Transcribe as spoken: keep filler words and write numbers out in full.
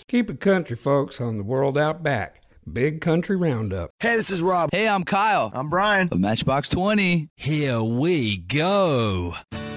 Keep it country, folks, on the World Out Back. Big Country Roundup. Hey, this is Rob. Hey, I'm Kyle. I'm Brian. Of Matchbox twenty. Here we go.